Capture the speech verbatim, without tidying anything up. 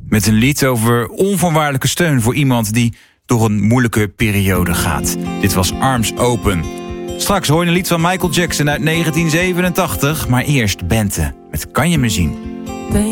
met een lied over onvoorwaardelijke steun voor iemand die door een moeilijke periode gaat. Dit was Arms Open. Straks hoor je een lied van Michael Jackson uit negentien zevenentachtig, maar eerst Bente met Kan je me zien?